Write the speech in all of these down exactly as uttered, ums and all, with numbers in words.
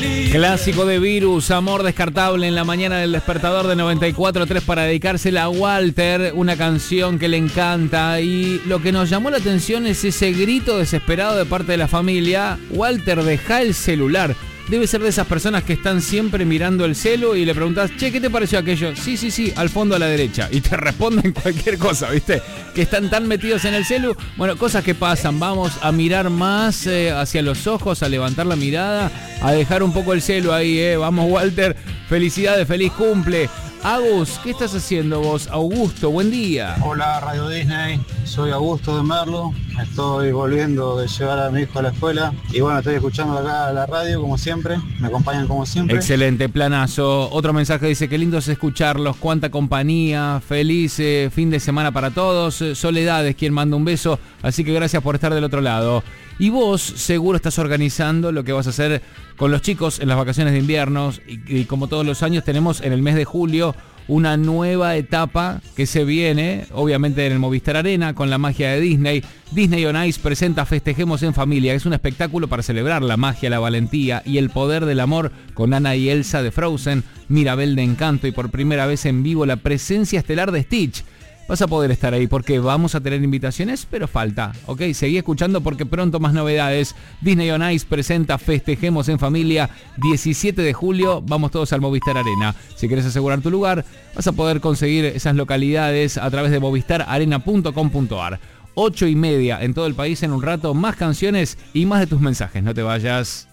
Clásico de Virus, Amor Descartable en la mañana del despertador de noventa y cuatro punto tres para dedicársela a Walter, una canción que le encanta. Y lo que nos llamó la atención es ese grito desesperado de parte de la familia. Walter, deja el celular. Debe ser de esas personas que están siempre mirando el celu y le preguntás, che, ¿qué te pareció aquello? Sí, sí, sí, al fondo a la derecha. Y te responden cualquier cosa, ¿viste? Que están tan metidos en el celu. Bueno, cosas que pasan. Vamos a mirar más eh, hacia los ojos, a levantar la mirada, a dejar un poco el celu ahí, ¿eh? Vamos, Walter. Felicidades, feliz cumple. Agus, ¿qué estás haciendo vos? Augusto, buen día. Hola, Radio Disney. Soy Augusto de Merlo. Estoy volviendo de llevar a mi hijo a la escuela. Y bueno, estoy escuchando acá la radio, como siempre. Me acompañan como siempre. Excelente, planazo. Otro mensaje dice, qué lindo es escucharlos. Cuánta compañía. Feliz eh, fin de semana para todos. Soledad es quien manda un beso. Así que gracias por estar del otro lado. Y vos seguro estás organizando lo que vas a hacer con los chicos en las vacaciones de invierno. Y, y como todos los años tenemos en el mes de julio una nueva etapa que se viene, obviamente en el Movistar Arena, con la magia de Disney. Disney on Ice presenta Festejemos en Familia. Es un espectáculo para celebrar la magia, la valentía y el poder del amor con Anna y Elsa de Frozen, Mirabel de Encanto y por primera vez en vivo la presencia estelar de Stitch. Vas a poder estar ahí porque vamos a tener invitaciones, pero falta, ¿ok? Seguí escuchando porque pronto más novedades. Disney on Ice presenta Festejemos en Familia, diecisiete de julio, vamos todos al Movistar Arena. Si querés asegurar tu lugar, vas a poder conseguir esas localidades a través de movistar arena punto com punto ar. Ocho y media en todo el país en un rato, más canciones y más de tus mensajes, no te vayas.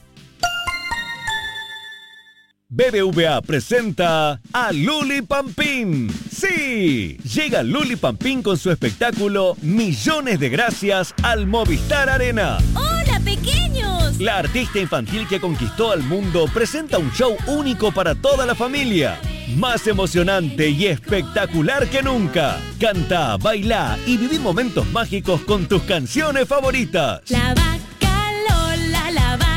B B V A presenta a Luli Pampín. ¡Sí! Llega Luli Pampín con su espectáculo Millones de Gracias al Movistar Arena. ¡Hola, pequeños! La artista infantil que conquistó al mundo presenta un show único para toda la familia. Más emocionante y espectacular que nunca. Canta, baila y viví momentos mágicos con tus canciones favoritas. La vaca Lola, la vaca.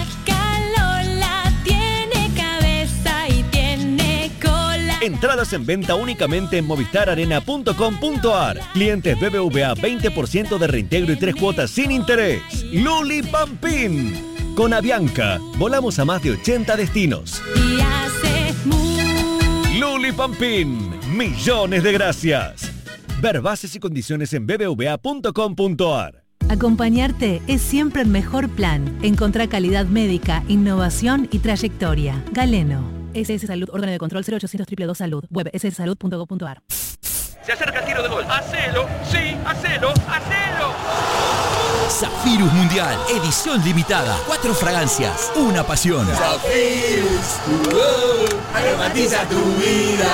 Entradas en venta únicamente en movistar arena punto com punto ar. Clientes B B V A veinte por ciento de reintegro y tres cuotas sin interés. Luli Pampín. Con Avianca, volamos a más de ochenta destinos. Y hace muy... Luli Pampín. Millones de gracias. Ver bases y condiciones en b b v a punto com punto ar. Acompañarte es siempre el mejor plan. Encontrá calidad médica, innovación y trayectoria. Galeno. S S Salud, órgano de control cero ochocientos dos dos dos Salud, web s s salud punto gov punto ar. Se acerca el tiro de gol. ¡Hacelo! ¡Sí! ¡Hacelo! ¡Hacelo! Zafirus Mundial, edición limitada. Cuatro fragancias, una pasión. Zafirus, uh, aromatiza tu vida.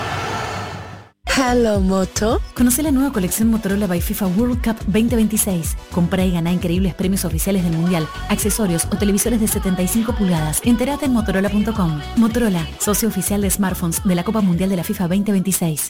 Hello Moto. Conoce la nueva colección Motorola by FIFA World Cup veinte veintiséis. Comprá y ganá increíbles premios oficiales del Mundial, accesorios o televisores de setenta y cinco pulgadas. Entérate en motorola punto com. Motorola, socio oficial de smartphones de la Copa Mundial de la FIFA veinte veintiséis.